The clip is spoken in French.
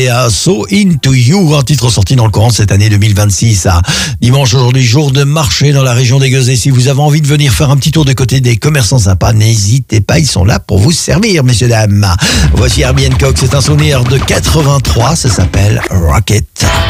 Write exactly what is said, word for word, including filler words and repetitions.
c'était uh, So Into You, un titre sorti dans le courant de cette année deux mille vingt-six. À dimanche aujourd'hui, jour de marché dans la région des Gueux. Si vous avez envie de venir faire un petit tour de côté des commerçants sympas, n'hésitez pas, ils sont là pour vous servir, messieurs, dames. Voici Herbie Hancock, c'est un souvenir de quatre-vingt-trois, ça s'appelle Rocket.